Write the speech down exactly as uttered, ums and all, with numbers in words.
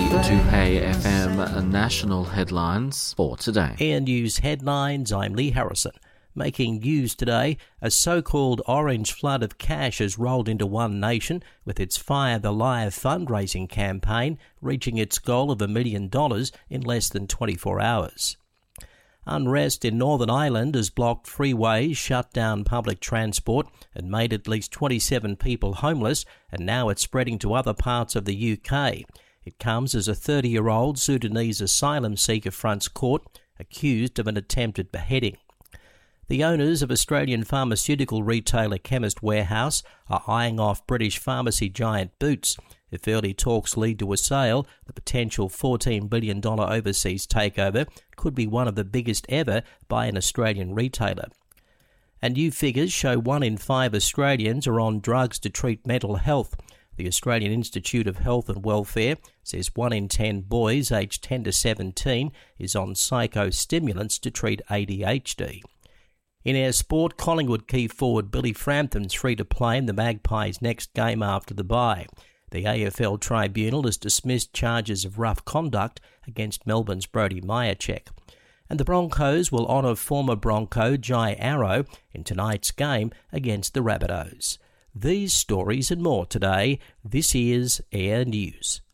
two Hey F M national headlines for today. Air News headlines, I'm Lee Harrison. Making news today, a so-called orange flood of cash has rolled into One Nation with its Fire the Liar fundraising campaign reaching its goal of a million dollars in less than twenty-four hours. Unrest in Northern Ireland has blocked freeways, shut down public transport and made at least twenty-seven people homeless, and now it's spreading to other parts of the U K. It comes as a thirty-year-old Sudanese asylum seeker fronts court accused of an attempted beheading. The owners of Australian pharmaceutical retailer Chemist Warehouse are eyeing off British pharmacy giant Boots. If early talks lead to a sale, the potential fourteen billion dollars overseas takeover could be one of the biggest ever by an Australian retailer. And new figures show one in five Australians are on drugs to treat mental health. The Australian Institute of Health and Welfare says one in ten boys aged ten to seventeen is on psychostimulants to treat A D H D. In our sport, Collingwood key forward Billy Frampton's free to play in the Magpies' next game after the bye. The A F L Tribunal has dismissed charges of rough conduct against Melbourne's Brodie Mihocek. And the Broncos will honour former Bronco Jai Arrow in tonight's game against the Rabbitohs. These stories and more today. This is Air News.